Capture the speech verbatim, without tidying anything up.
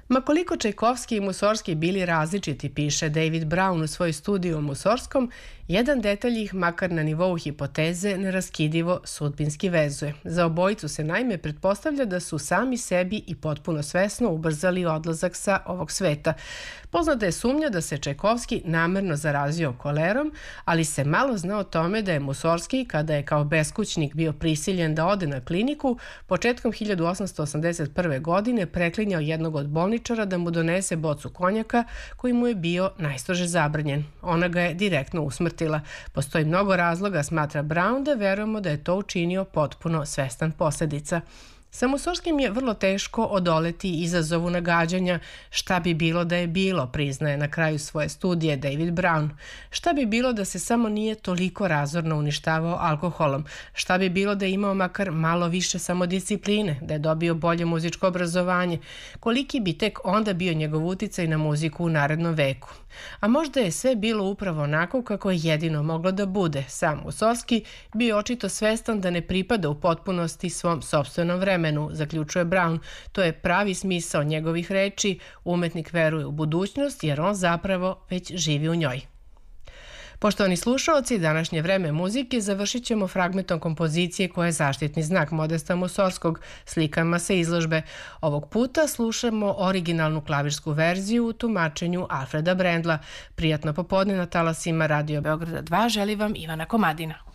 Ma koliko Čajkovski i Musorski bili različiti, piše David Brown u svojoj studiji o Musorskom, jedan detalj ih, makar na nivou hipoteze, neraskidivo sudbinski vezuje. Za obojicu se naime pretpostavlja da su sami sebi i potpuno svesno ubrzali odlazak sa ovog sveta. Poznata je sumnja da se Čajkovski namerno zarazio kolerom, ali se malo zna o tome da je Musorski, kada je kao beskućnik bio prisiljen da ode na kliniku, početkom hiljadu osamsto osamdeset prve. godine preklinjao jednog od bolničara da mu donese bocu konjaka koji mu je bio najstrože zabranjen. Ona ga je direktno usmrtila. Postoji mnogo razloga, smatra Brown, da verujemo da je to učinio potpuno svestan posledica. Sa Musorskim je vrlo teško odoleti izazovu nagađanja šta bi bilo da je bilo, priznaje na kraju svoje studije David Brown. Šta bi bilo da se samo nije toliko razorno uništavao alkoholom? Šta bi bilo da je imao makar malo više samodiscipline, da je dobio bolje muzičko obrazovanje? Koliki bi tek onda bio njegov uticaj na muziku u narednom veku? A možda je sve bilo upravo onako kako je jedino moglo da bude. Sam Musorski bio očito svestan da ne pripada u potpunosti svom sopstvenom vremenu, zaključuje Brown. To je pravi smisao njegovih reči, umetnik veruje u budućnost jer on zapravo već živi u njoj. Poštovani slušaoci, današnje vreme muzike završit ćemo fragmentom kompozicije koja je zaštitni znak Modesta Musorskog, slikama sa izložbe. Ovog puta slušamo originalnu klavirsku verziju u tumačenju Alfreda Brendla. Prijatno popodne na talasima Radio Beograda dva želi vam Ivana Komadina.